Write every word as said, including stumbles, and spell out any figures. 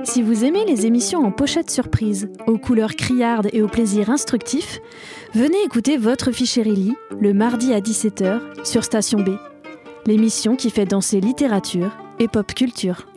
Si vous aimez les émissions en pochette surprise, aux couleurs criardes et au plaisir instructif, venez écouter Votre Fichérilly le mardi à dix-sept heures sur Station B, l'émission qui fait danser littérature et pop culture.